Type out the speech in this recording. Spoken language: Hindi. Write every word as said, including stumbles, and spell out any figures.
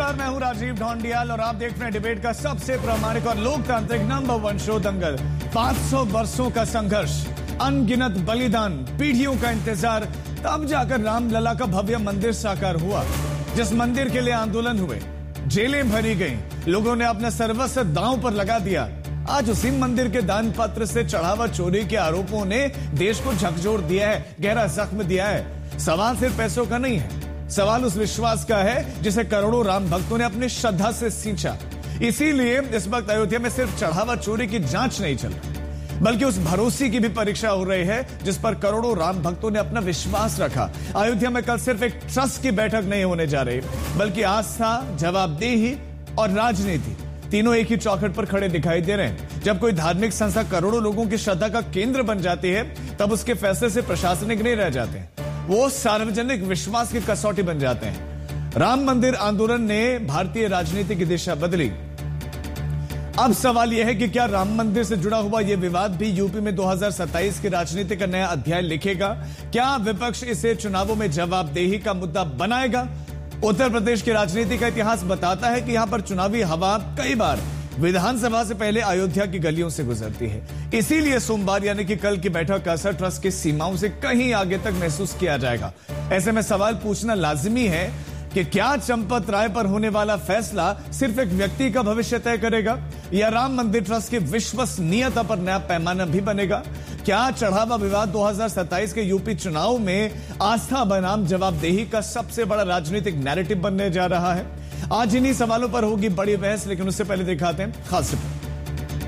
नमस्कार, मैं हूं राजीव ढोंडियाल और आप देख रहे हैं डिबेट का सबसे प्रामाणिक और लोकतांत्रिक नंबर वन शो दंगल। पाँच सौ वर्षों का संघर्ष, अनगिनत बलिदान, पीढ़ियों का इंतजार, तब जाकर रामलला का भव्य मंदिर साकार हुआ। जिस मंदिर के लिए आंदोलन हुए, जेलें भरी गईं, लोगों ने अपना सर्वस्व दांव पर लगा दिया, आज उसी मंदिर के दान पत्र से चढ़ावा चोरी के आरोपों ने देश को झकझोर दिया है, गहरा जख्म दिया है। सवाल सिर्फ पैसों का नहीं है, सवाल उस विश्वास का है जिसे करोड़ों राम भक्तों ने अपनी श्रद्धा से सींचा। इसीलिए इस वक्त अयोध्या में सिर्फ चढ़ावा चोरी की जांच नहीं चल रही, बल्कि उस भरोसे की भी परीक्षा हो रही है जिस पर करोड़ों राम भक्तों ने अपना विश्वास रखा। अयोध्या में कल सिर्फ एक ट्रस्ट की बैठक नहीं होने जा रही, बल्कि आस्था, जवाबदेही और राजनीति तीनों एक ही चौखट पर खड़े दिखाई दे रहे हैं। जब कोई धार्मिक संस्था करोड़ों लोगों की श्रद्धा का केंद्र बन जाती है, तब उसके फैसले से प्रशासनिक नहीं रह जाते, वो सार्वजनिक विश्वास की कसौटी बन जाते हैं। राम मंदिर आंदोलन ने भारतीय राजनीति की दिशा बदली। अब सवाल यह है कि क्या राम मंदिर से जुड़ा हुआ यह विवाद भी यूपी में दो हज़ार सत्ताईस की राजनीति का नया अध्याय लिखेगा? क्या विपक्ष इसे चुनावों में जवाबदेही का मुद्दा बनाएगा? उत्तर प्रदेश की राजनीति का इतिहास बताता है कि यहां पर चुनावी हवा कई बार विधानसभा से पहले अयोध्या की गलियों से गुजरती है। इसीलिए सोमवार यानी कि कल की बैठक का असर ट्रस्ट की सीमाओं से कहीं आगे तक महसूस किया जाएगा। ऐसे में सवाल पूछना लाजिमी है कि क्या चंपत राय पर होने वाला फैसला सिर्फ एक व्यक्ति का भविष्य तय करेगा, या राम मंदिर ट्रस्ट की विश्वसनीयता पर नया पैमाना भी बनेगा? क्या चढ़ावा विवाद दो हज़ार सत्ताईस के यूपी चुनाव में आस्था बनाम जवाबदेही का सबसे बड़ा राजनीतिक नैरेटिव बनने जा रहा है? आज इन्हीं सवालों पर होगी बड़ी बहस, लेकिन उससे पहले दिखाते हैं खास रिपोर्ट।